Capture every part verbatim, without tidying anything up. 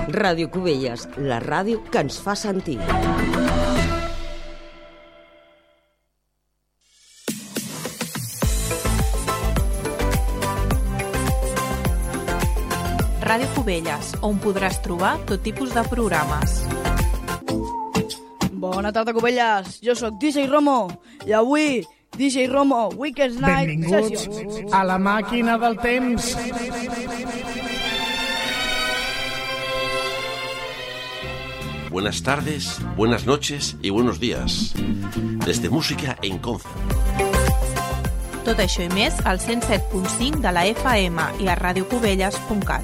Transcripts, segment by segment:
Ràdio Cubelles, la ràdio que ens fa sentir. Ràdio Cubelles, on podràs trobar tot tipus de programes. Bona tarda, Cubelles. Jo sóc D J Romo i avui D J Romo Weekend Night Benvinguts Sessions. a la màquina del temps. Buenas tardes, buenas noches y buenos días. Desde Música en Conza. Tot això i més al cent set punt cinc de la F M i a radiocubelles punt cat.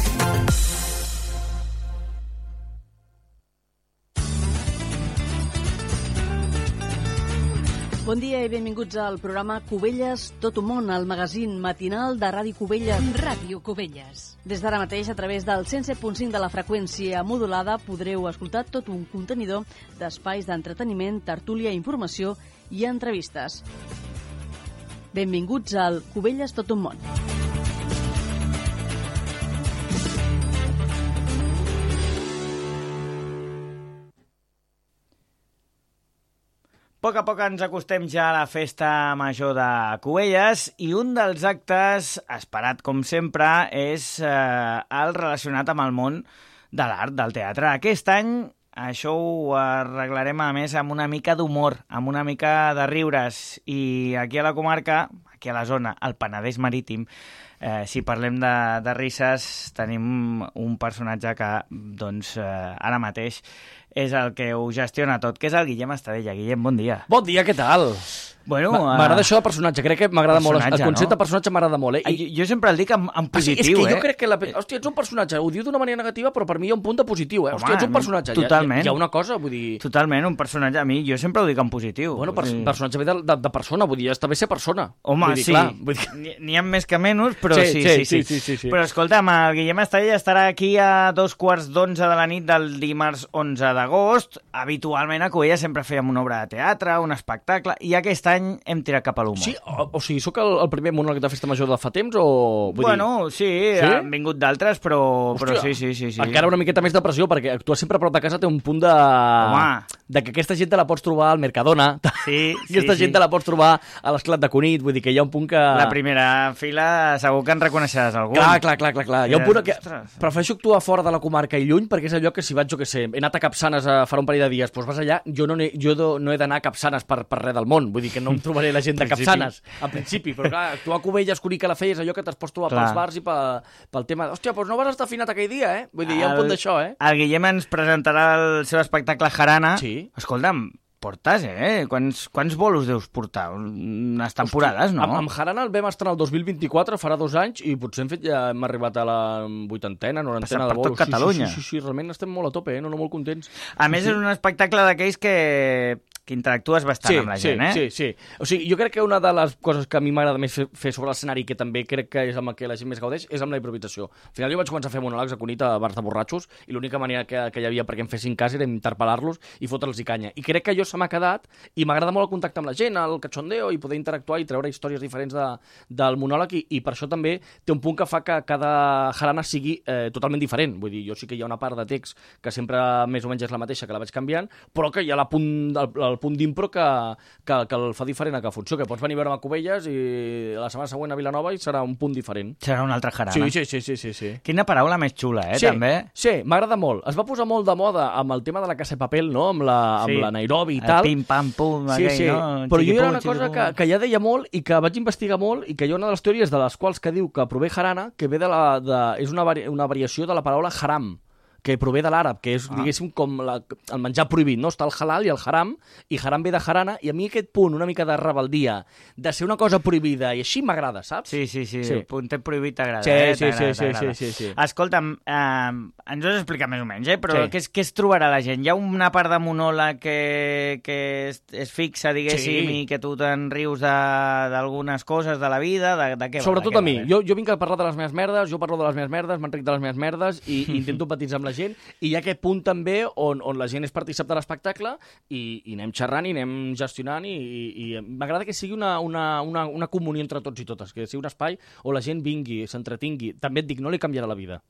Bon dia i benvinguts al programa Cubelles Tot un món, el magazín matinal de Ràdio Cubelles. Ràdio Cubelles. Des d'ara mateix, a través del cent set punt cinc de la freqüència modulada, podreu escoltar tot un contenidor d'espais d'entreteniment, tertúlia, informació i entrevistes. Benvinguts al Cubelles Tot un món. A poc a poc ens acostem ja a la festa major de Cubelles i un dels actes, esperat com sempre, és eh, el relacionat amb el món de l'art, del teatre. Aquest any això ho arreglarem a més amb una mica d'humor, amb una mica de riures. I aquí a la comarca, aquí a la zona, al Penedès Marítim, eh, si parlem de, de risses, tenim un personatge que, doncs, eh, ara mateix és el que ho gestiona tot, que és el Guillem Estadella. Guillem, bon dia. Bon dia, què tal? Bueno, m'agrada uh... això de personatge, crec que m'agrada molt. El concepte no? de personatge m'agrada molt, eh? I... Jo sempre el dic en, en positiu, ah, sí, és que eh? jo crec que la... Hòstia, ets un personatge, ho diu d'una manera negativa, però per mi hi ha un punt de positiu, eh? Home, hòstia, ets un personatge. Totalment. Hi ha, hi ha una cosa, vull dir... Totalment, un personatge. A mi, jo sempre ho dic en positiu. Bueno, per, dir... personatge ve de, de, de persona, vull dir, està bé ser persona. Home, vull dir, sí. Clar, vull dir... N'hi ha més que menys, però sí, sí, sí. sí, sí, sí, sí. Però escolta'm, el Guillem Estadella estarà aquí a dos quarts d'onze de la nit del dimarts onze d'agost. Habitualment a Cubelles sempre fèiem una obra de teatre, un espectacle, i aquest any hem tirat cap a l'humor. Sí, o, o sigui, sóc el, el primer monòleg de festa major de fa temps o... Vull bueno, dir... sí, sí, han vingut d'altres, però, però sí, sí, sí, sí. Encara una miqueta més de pressió, perquè actuar sempre a prop de casa té un punt de... Home. De que aquesta gent te la pots trobar al Mercadona, sí, sí, aquesta sí. gent te la pots trobar a l'Esclat de Cunit, vull dir que hi ha un punt que... La primera fila segur que en reconeixeràs algun. Clar, clar, clar, clar, clar. Hi ha un punt que Ostres. Prefereixo actuar fora de la comarca i lluny, perquè és allò que si vaig, jo què sé, he anat a Capçanes a farà un parell de dies, doncs vas allà, jo no, he, jo no he d'anar a Capçanes per, per res del món, vull dir que no em trobaré la gent de Capçanes, al principi, però clar, actuar a Cubelles, Cuní, Calafell, és allò que t'has pots trobar clar. Pels bars i pel, pel tema de, hòstia, doncs no vas estar afinat aquell dia, eh? Vull dir, hi ha un punt d'això, eh? El Guillem ens presentarà el seu espectacle Jarana. Sí. Escolta'm, portes, eh? Quants, quants bolos deus portar? Unes temporades, no? Amb, amb Jarana el vam estrenar el dos mil vint-i-quatre, farà dos anys, i potser hem fet ja hem arribat a la vuitantena, norantena de bolos. Per tot Catalunya. Sí, sí, sí, sí, realment estem molt a tope, eh? No, no, molt contents. A més, sí. És un espectacle d'aquells que, que interactues bastant sí, amb la sí, gent, eh? Sí, sí, sí. O sigui, jo crec que una de les coses que a mi m'agrada més fer, fer sobre l'escenari, que també crec que és amb el que la gent més gaudeix, és amb la improvisació. Al final jo vaig començar a fer monòlegs a Cunit a bars de borratxos, i l'única manera que, que hi havia perquè em fessin cas era interpel·lar-los i fotre'ls-hi canya. I crec que allò se m'ha quedat, i m'agrada molt el contacte amb la gent, el cachondeo, i poder interactuar i treure històries diferents de, del monòleg, i, i per això també té un punt que fa que cada jarana sigui eh, totalment diferent. Vull dir, jo sí que hi ha una part de text que sempre més o menys és la mateixa, que la vaig canviant, però que hi ha la punt, el, el punt d'impro que, que, que el fa diferent a cada funció, que pots venir a veure'm a Cubelles i la setmana següent a Vilanova i serà un punt diferent. Serà una altra jarana. Sí, sí, sí, sí, sí, sí. Quina paraula més xula, eh, sí, també. Sí, m'agrada molt. Es va posar molt de moda amb el tema de la Casa de Papel, no? Amb la, amb sí. la Nairobi i el tal. Pim, pam, pum, sí, aquell, sí. no? Però jo era una Xiquipum, cosa que, que ja deia molt i que vaig investigar molt i que hi ha una de les teories de les quals que diu que prové jarana, que ve de la, de, és una, vari, una variació de la paraula haram, que prové de l'àrab, que és, ah. diguéssim, com la, el menjar prohibit, no? Està el halal i el haram, i haram ve de jarana, i a mi aquest punt, una mica de rebeldia, de ser una cosa prohibida, i així m'agrada, saps? Sí, sí, sí, sí. El puntet prohibit t'agrada, sí, eh? Sí, sí, sí, sí, sí, sí. Escolta'm, eh, ens ho has explicat més o menys, eh? Però sí. què, es, què es trobarà la gent? Hi ha una part de monòleg que, que és, és fixa, diguéssim, sí. i que tu te'n rius d'algunes coses de la vida, de, de què va? Sobretot què a mi. Va, jo, jo vinc a parlar de les meves merdes, jo parlo de les meves merdes, m'enric de les meves merdes, i, i intento empatitzar amb la gent, i hi ha aquest punt també on, on la gent és partícip de l'espectacle i, i anem xerrant i anem gestionant i, i, i m'agrada que sigui una, una, una, una comunió entre tots i totes, que sigui un espai on la gent vingui, s'entretingui. També et dic, no li canviarà la vida.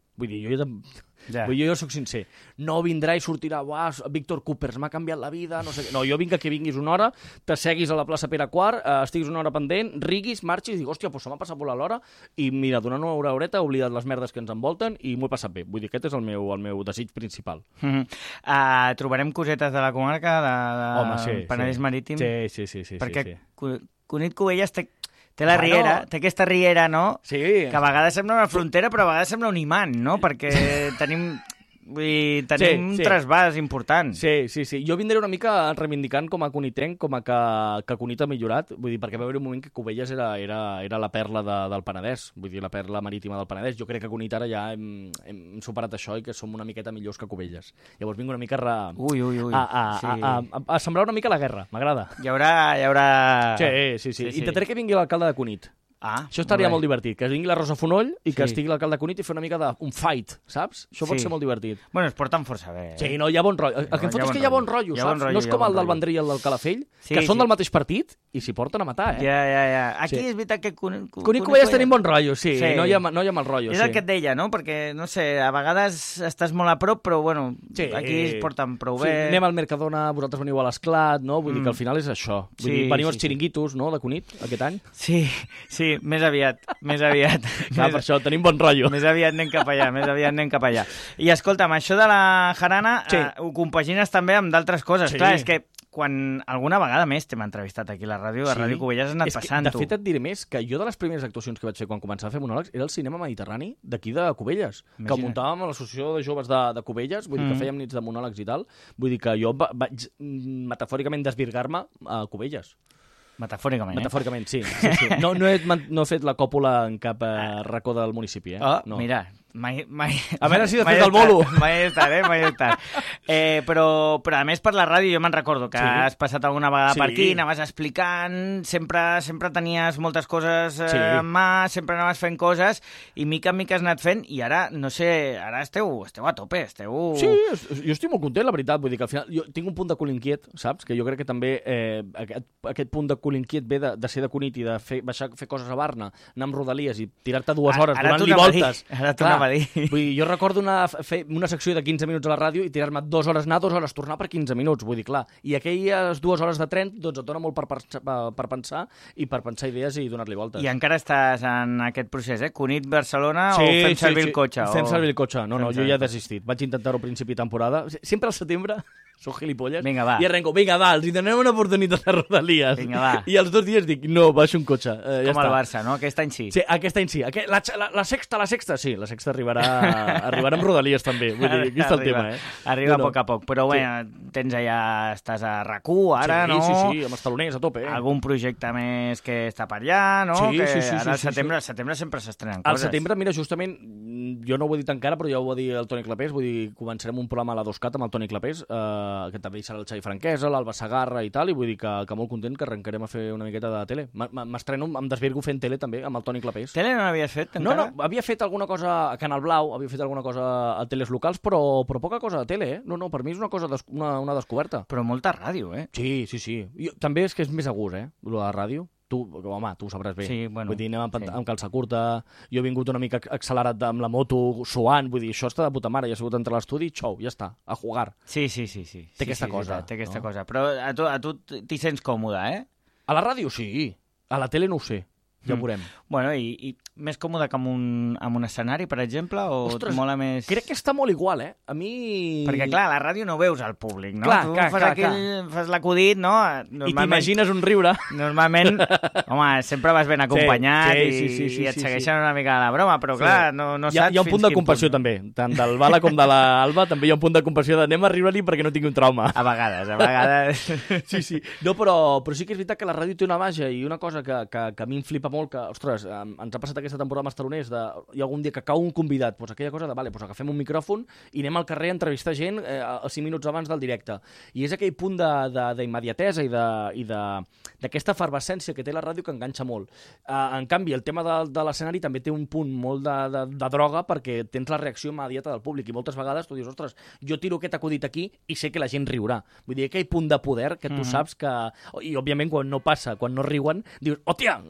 Vull dir, jo ja... Ja. Vull dir, jo soc sincer. No vindrà i sortirà, uah, Víctor Coopers, m'ha canviat la vida, no sé què. No, jo vinc a que vinguis una hora, te seguis a la plaça Pere Quart, eh, estiguis una hora pendent, riguis, marxis, i dic, hòstia, doncs se m'ha passat volar l'hora, i mira, durant una hora horeta he oblidat les merdes que ens envolten i m'ho he passat bé. Vull dir, aquest és el meu, el meu desig principal. Mm-hmm. uh, trobarem cosetes de la comarca, de, de Home, sí, Penedès sí. Marítim? Sí, sí, sí. sí perquè sí, sí. Cunit Cubelles té, té la Bueno. riera, té aquesta riera, no? Sí. Que a vegades sembla una frontera, però a vegades sembla un imant, no? Perquè tenim... Vull dir, tenim Sí, sí. un trasbàs important. Sí, sí, sí. Jo vindré una mica reivindicant com a cunitenc, com a que, que Cunit ha millorat, vull dir, perquè va haver un moment que Cubelles era, era, era la perla de, del Penedès, vull dir, la perla marítima del Penedès. Jo crec que Cunit ara ja hem, hem superat això i que som una miqueta millors que Cubelles. Llavors vinc una mica a, re... Ui, ui, ui. a, a, sí. a, a, a sembrar una mica la guerra, m'agrada. Hi haurà... Hi haurà... Sí, sí, sí. sí, Intentaré que vingui l'alcalde de Cunit. Ah, Això estaria molt molt divertit, que vingui la Rosa Fonoll i que Sí. estigui l'alcalde de Cunit i fer una mica d'un fight, saps? Això pot Sí. ser molt divertit. Bueno, es porten força bé. Sí, no, hi ha bon rotllo. El que em Hi ha fot és bon que hi ha bon rotllo. rotllo, Hi ha bon saps? rotllo, No és hi ha com bon el del rotllo. Vendrell i el del Calafell, Sí, que són sí. del mateix partit i s'hi porten a matar, eh? Ja, ja, ja. Aquí Sí. és veritat que... Cun... Cunit Cubelles tenim bon rotllo, sí. Sí. No, hi ha, no hi ha mal rotllo, És sí. el que et deia, no? Perquè, no sé, a vegades estàs molt a prop, però, bueno, Sí. aquí es porten prou Sí, bé. anem al Mercadona, vosaltres veniu a l'Esclat, no? Vull Mm. dir que al final és això. Vull Sí, dir, veniu sí, els sí. xiringuitos, no?, de Cunit, aquest any. Sí, sí, més aviat, més aviat. Clar, per això tenim bon rotllo. Més aviat anem cap allà, més aviat anem cap allà. I escolta'm, això de la jarana Sí. eh, ho compagines també amb d'altres coses. Sí. Clar, és que quan alguna vegada més t'hem entrevistat aquí a la ràdio, a Sí. Ràdio Cubelles has anat És que, passant, de tu. fet, et diré més que jo de les primeres actuacions que vaig fer quan començava a fer monòlegs era el cinema mediterrani d'aquí de Cubelles, que Imagina't. muntàvem a l'Associació de Joves de, de Cubelles, vull dir Mm. que fèiem nits de monòlegs i tal, vull dir que jo va, vaig mm, metafòricament desvirgar-me a Cubelles. Metafòricament, eh? Metafòricament, sí. sí, sí. No, no, he, no he fet la còpula en cap eh, racó del municipi, eh? Oh, no. mira, mai... mai A veure si mai després del he estat- bolo. Mai he estat, eh? Mai he estat. Eh, però, però a més per la ràdio jo me'n recordo que Sí. has passat alguna vegada Sí. per aquí, anaves explicant, sempre, sempre tenies moltes coses eh, Sí. en mà, sempre anaves fent coses i mica en mica has anat fent i ara, no sé, ara esteu, esteu a tope, esteu... Sí, es- jo estic molt content, la veritat. Vull dir que al final jo tinc un punt de cul inquiet, saps? Que jo crec que també eh, aquest, aquest punt de cul inquiet ve de, de ser de Cunit i de fer, baixar, fer coses a Barna, anar amb rodalies i tirar-te dues Ara- hores ara t'ho donant-li anava a dir, voltes. ara t'ho Clar, anava a dir. Vull dir, jo recordo una, fer una secció de quinze minuts a la ràdio i tirar-me dues hores anar, dues hores tornar per quinze minuts. Vull dir, clar, i aquelles dues hores de tren doncs et dona molt per, per, per pensar i per pensar idees i donar-li voltes. I encara estàs en aquest procés, eh? Cunit, Barcelona o fem servir el cotxe? Fem o... servir el cotxe. No, no, Fem jo ja he servir el desistit. Vaig intentar-ho a principi de temporada. Sempre al setembre, sóc gilipolles. Vinga, va. I arrenco, vinga, va, els hi donem una oportunitat de rodalies. Vinga, va. I els dos dies dic, no, baixo un cotxe. Eh, ja Com el està. Barça, no? Aquest any sí. Sí, aquest any sí. Aquest, la, la, la sexta, la sexta, sí. La sexta arribarà, arribarà amb rodalies també. Vull dir, aquí està el Arriba, tema, eh? Arriba No, no. a poc a poc. Però, bé, tens allà, estàs a RAC u ara, sí, no? Sí, sí, amb els taloners a tope. Eh? Algun projecte més que està per allà, no? Sí, que sí, sí, ara sí, al sí, setembre, sí. al setembre sempre s'estrenen Al coses. setembre, mira, justament, jo no ho he dit encara, però ja ho va dir el Toni Clapés, vull dir, començarem un programa a la dos cat amb el Toni Clapés, eh, que també hi serà el Xavi Franquesa, l'Alba Sagarra i tal, i vull dir que, que molt content que arrencarem a fer una miqueta de tele. M- m- M'estreno, em desvirgo fent tele també, amb el Toni Clapés. Tele no l'havies fet No, encara? no, havia fet alguna cosa a Canal Blau, havia fet alguna cosa a teles locals, però, però poca cosa a tele, eh? No, no, per mi és una cosa, des, una, una descoberta. Però molta ràdio, eh? Sí, sí, sí. Jo, també és que és més a gust, eh, lo de la ràdio. Tu, home, tu ho sabràs bé. Sí, bueno, Vull dir, anem amb, sí. amb calça curta, jo he vingut una mica accelerat de- amb la moto, suant, vull dir, això està de puta mare, ja he sigut entre l'estudi, xou, ja està, a jugar. Sí, sí, sí. sí. Té sí, aquesta sí, cosa, veritat, Té aquesta no? cosa. Però a tu, a tu t'hi sents còmode, eh? A la ràdio sí, a la tele no ho sé, ja Mm. ho veurem. Bueno, i, i més còmode que amb un, amb un escenari, per exemple, o Ostres, et mola més... Crec que està molt igual, eh? A mi... Perquè, clar, a la ràdio no veus el públic, no? Clar, tu clar, fas, clar, aquell, fas l'acudit, no? I t'imagines un riure. Normalment, home, sempre vas ben acompanyat sí, i, sí, sí, sí, i et sí, segueixen sí. una mica la broma, però Sí. clar, no, no hi ha, saps hi ha un fins punt de quin compassió punt. també, tant del Bala com de l'Alba també hi ha un punt de compassió de anem a riure-li perquè no tingui un trauma. A vegades, a vegades... Sí, sí. No, però, però sí que és veritat que la ràdio té una màgia i una cosa que, que, que a mi em flipa molt, que, ostres, em- ens ha passat aquesta temporada amb els taloners, de, hi ha algun dia que cau un convidat, doncs aquella cosa de, vale, doncs agafem un micròfon i anem al carrer a entrevistar gent eh, els cinc minuts abans del directe. I és aquell punt de- de- d'immediatesa i de- i de- d'aquesta efervescència que té la ràdio que enganxa molt. Uh, en canvi, el tema de, de l'escenari també té un punt molt de, de, de droga perquè tens la reacció immediata del públic i moltes vegades tu dius, ostres, jo tiro aquest acudit aquí i sé que la gent riurà. Vull dir, aquell punt de poder que tu Mhm. saps que... I, òbviament, quan no passa, quan no riuen, dius, hòstia,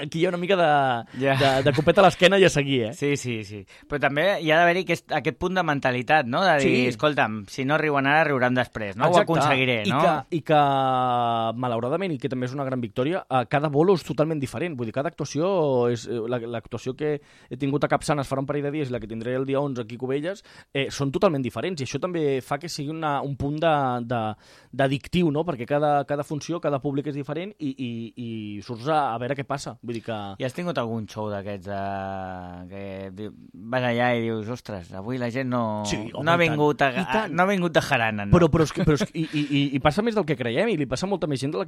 aquí hi ha una mica de, Ja. de, de copeta a l'esquena i a seguir, eh? Sí, sí, sí. Però també hi ha d'haver-hi aquest, aquest punt de mentalitat, no? De dir, Sí. escolta'm, si no riuen ara, riuran després, no? Exacte. Ho aconseguiré, no? I que, I que, malauradament, i que també és una gran victòria, eh, cada bolo és totalment diferent. Vull dir, cada actuació, és eh, la- l'actuació que he tingut a Capçanes farà un parell de dies i la que tindré el dia onze aquí a Cubelles, eh, són totalment diferents. I això també fa que sigui una, un punt de- de- d'addictiu, no? Perquè cada, cada funció, cada públic és diferent i, i, i surts a, a veure què passa. Vull dir que... I has tingut algun show d'aquests de... que di- vas allà i dius, ostres, avui la gent no, Sí, home, no, ha i tant. vingut a, I tant. no ha vingut de jarana, no? Però, però, és que, però és que, i, i, i passa més del que creiem i li passa molta més gent de la que